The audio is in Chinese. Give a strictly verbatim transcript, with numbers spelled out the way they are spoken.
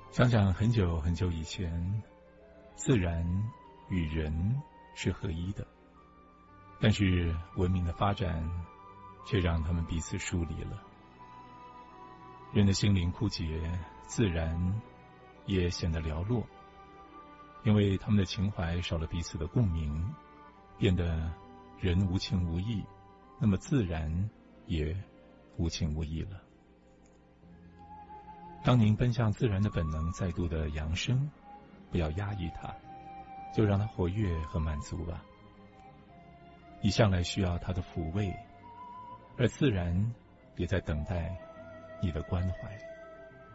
想想很久很久以前，自然与人是合一的，但是文明的发展却让他们彼此疏离了。人的心灵枯竭，自然也显得寥落，因为他们的情怀少了彼此的共鸣，变得人无情无义，那么自然也无情无义了。当您奔向自然的本能再度的扬升，不要压抑它，就让它活跃和满足吧。你向来需要它的抚慰，而自然也在等待你的关怀。